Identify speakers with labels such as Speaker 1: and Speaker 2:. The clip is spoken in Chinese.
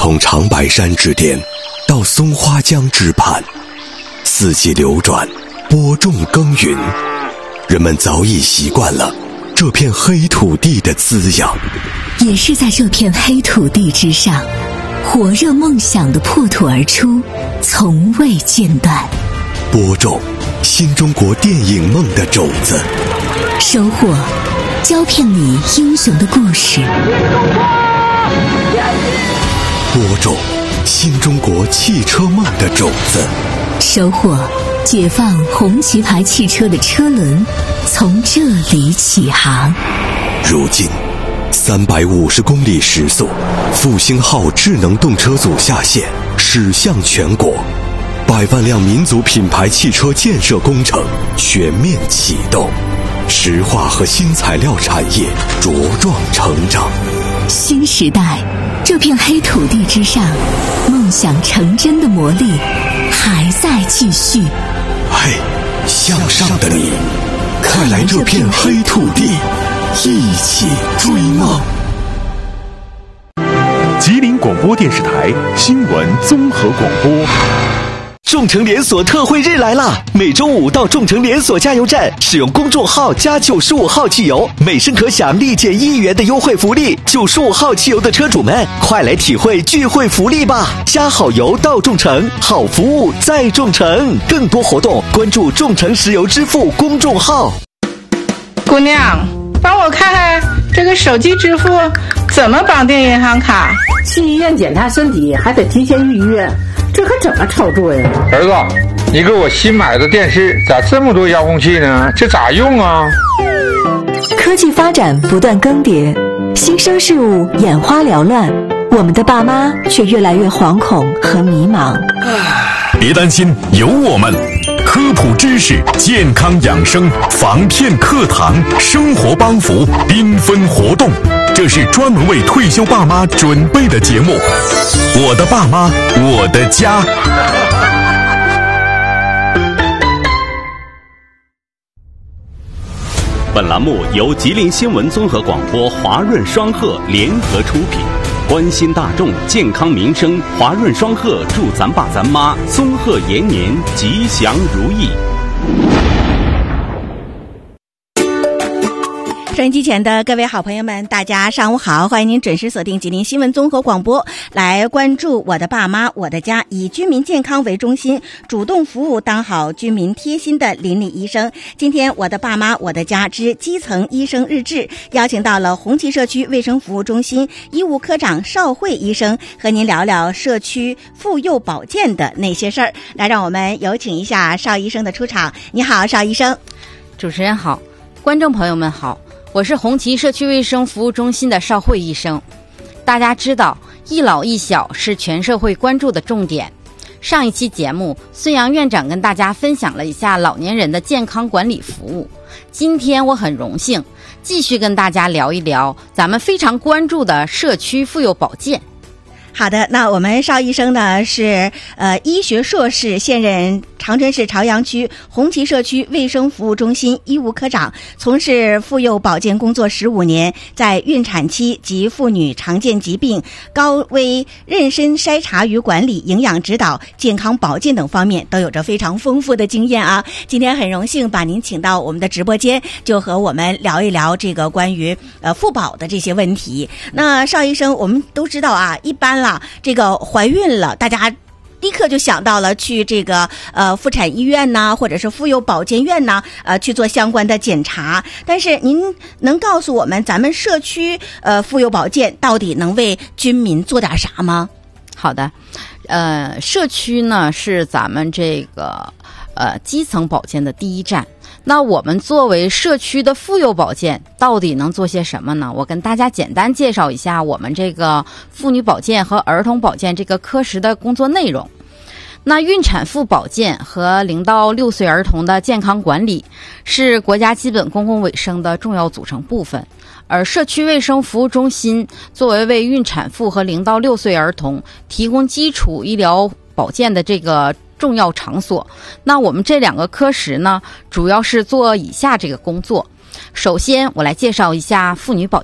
Speaker 1: 从长白山之巅到松花江之畔，四季流转，播种耕耘，人们早已习惯了这片黑土地的滋养。
Speaker 2: 也是在这片黑土地之上，火热梦想的破土而出，从未间断。
Speaker 1: 播种新中国电影梦的种子，
Speaker 2: 收获胶片里英雄的故事。
Speaker 1: 播种新中国汽车梦的种子，
Speaker 2: 收获解放红旗牌汽车的车轮从这里起航。
Speaker 1: 如今350公里时速，复兴号智能动车组下线，驶向全国，100万辆民族品牌汽车建设工程全面启动，石化和新材料产业茁壮成长。
Speaker 2: 新时代，这片黑土地之上，梦想成真的魔力还在继续。
Speaker 1: 嘿，向上的你，快来这片黑土地，一起追梦。
Speaker 3: 吉林广播电视台新闻综合广播。
Speaker 4: 众诚连锁特惠日来啦！每周五到众诚连锁加油站使用公众号加95号汽油，每升可享立减1元的优惠福利。95号汽油的车主们，快来体会聚会福利吧！加好油到众诚，好服务在众诚。更多活动关注众诚石油支付公众号。
Speaker 5: 姑娘，帮我看看这个手机支付怎么绑定银行卡？
Speaker 6: 去医院检查身体还得提前预约，这可怎么操作呀？
Speaker 7: 儿子，你给我新买的电视咋这么多遥控器呢？这咋用啊？
Speaker 2: 科技发展不断更迭，新生事物眼花缭乱，我们的爸妈却越来越惶恐和迷茫。
Speaker 3: 别担心，有我们。科普知识、健康养生、防骗课堂、生活帮扶、缤纷活动，这是专门为退休爸妈准备的节目。我的爸妈，我的家。
Speaker 8: 本栏目由吉林新闻综合广播华润双鹤联合出品，关心大众健康民生，华润双鹤祝咱爸咱妈松鹤延年，吉祥如意。
Speaker 9: 收音机前的各位好朋友们，大家上午好，欢迎您准时锁定吉林新闻综合广播，来关注我的爸妈我的家，以居民健康为中心，主动服务，当好居民贴心的邻里医生。今天我的爸妈我的家之基层医生日志，邀请到了红旗社区卫生服务中心医务科长邵慧医生，和您聊聊社区妇幼保健的那些事儿。来，让我们有请一下邵医生的出场。你好，邵医生。
Speaker 10: 主持人好，观众朋友们好，我是红旗社区卫生服务中心的邵慧医生。大家知道，一老一小是全社会关注的重点。上一期节目，孙杨院长跟大家分享了一下老年人的健康管理服务。今天我很荣幸继续跟大家聊一聊咱们非常关注的社区妇幼保健。
Speaker 9: 好的，那我们邵医生呢是医学硕士，现任长春市朝阳区红旗社区卫生服务中心医务科长，从事妇幼保健工作15年，在孕产期及妇女常见疾病、高危妊娠筛查与管理、营养指导、健康保健等方面都有着非常丰富的经验啊。今天很荣幸把您请到我们的直播间，就和我们聊一聊这个关于妇保的这些问题。那邵医生，我们都知道啊，一般这个怀孕了，大家立刻就想到了去这个妇产医院呐，或者是妇幼保健院呐，去做相关的检查。但是您能告诉我们，咱们社区妇幼保健到底能为居民做点啥吗？
Speaker 10: 好的，社区呢是咱们这个基层保健的第一站。那我们作为社区的妇幼保健到底能做些什么呢？我跟大家简单介绍一下我们这个妇女保健和儿童保健这个科室的工作内容。那孕产妇保健和0到6岁儿童的健康管理是国家基本公共卫生的重要组成部分，而社区卫生服务中心作为孕产妇和0到6岁儿童提供基础医疗保健的这个重要场所。那我们这2个科室呢，主要是做以下这个工作。首先我来介绍一下妇女保